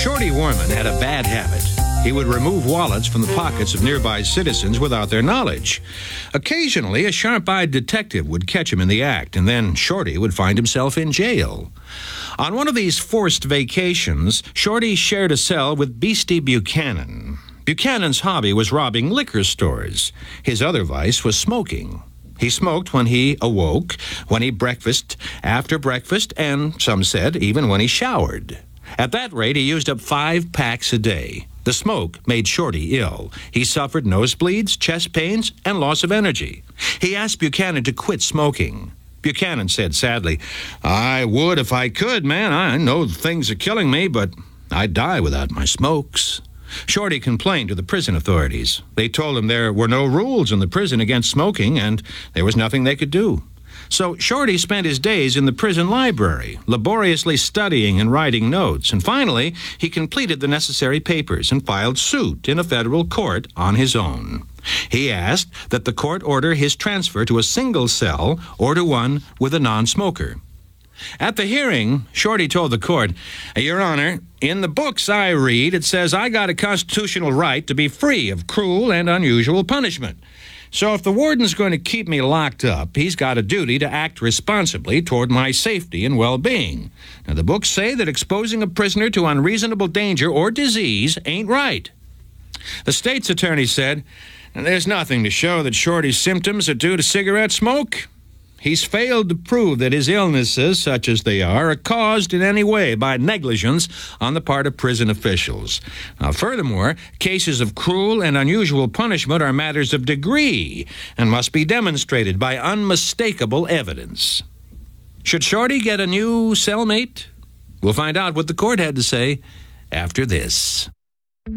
Shorty Worman had a bad habit. He would remove wallets from the pockets of nearby citizens without their knowledge. Occasionally, a sharp-eyed detective would catch him in the act, and then Shorty would find himself in jail. On one of these forced vacations, Shorty shared a cell with Beastie Buchanan. Buchanan's hobby was robbing liquor stores. His other vice was smoking. He smoked when he awoke, when he breakfasted, after breakfast, and, some said, even when he showered. At that rate, he used up 5 packs a day. The smoke made Shorty ill. He suffered nosebleeds, chest pains, and loss of energy. He asked Buchanan to quit smoking. Buchanan said sadly, "I would if I could, man. I know things are killing me, but I'd die without my smokes." Shorty complained to the prison authorities. They told him there were no rules in the prison against smoking, and there was nothing they could do. So Shorty spent his days in the prison library, laboriously studying and writing notes, and finally he completed the necessary papers and filed suit in a federal court on his own. He asked that the court order his transfer to a single cell or to one with a non-smoker. At the hearing, Shorty told the court, "Your Honor, in the books I read, it says I got a constitutional right to be free of cruel and unusual punishment. So if the warden's going to keep me locked up, he's got a duty to act responsibly toward my safety and well-being. Now, the books say that exposing a prisoner to unreasonable danger or disease ain't right." The state's attorney said, "There's nothing to show that Shorty's symptoms are due to cigarette smoke. He's failed to prove that his illnesses, such as they are caused in any way by negligence on the part of prison officials. Now, furthermore, cases of cruel and unusual punishment are matters of degree and must be demonstrated by unmistakable evidence." Should Shorty get a new cellmate? We'll find out what the court had to say after this.